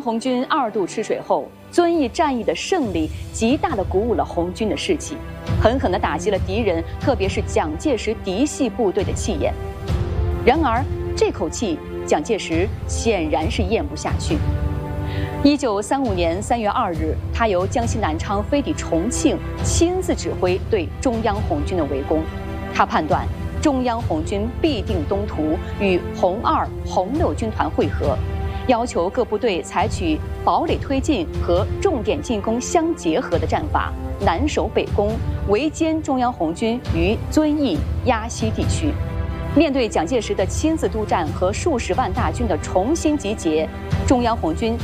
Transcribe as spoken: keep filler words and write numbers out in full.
红军二度吃水后，遵义战役的胜利极大地鼓舞了红军的士气，狠狠地打击了敌人，特别是蒋介石嫡系部队的气焰。然而，这口气蒋介石显然是咽不下去。一九三五年三月二日，他由江西南昌飞抵重庆，亲自指挥对中央红军的围攻。他判断中央红军必定东图，与红二、红六军团会合，要求各部队采取堡垒推进和重点进攻相结合的战法，南守北攻，围歼中央红军于遵义、鸭溪地区。面对蒋介石的亲自督战和数十万大军的重新集结，中央红军